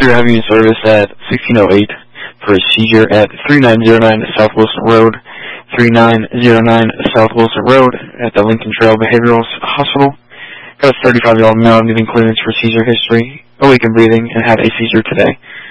you're having a service at 1608 for a seizure at 3909 South Wilson Road, 3909 South Wilson Road at the Lincoln Trail Behavioral Hospital. Got a 35-year-old male needing clearance for seizure history, awake and breathing, and had a seizure today.